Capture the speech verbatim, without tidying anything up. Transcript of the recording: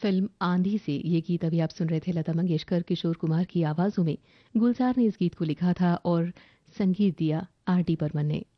Film आंधी से ये गीत अभी आप सुन रहे थे। लता मंगेशकर, किशोर कुमार की आवाजों में गुलजार ने इस गीत को लिखा था और संगीत दिया आर डी बर्मन ने।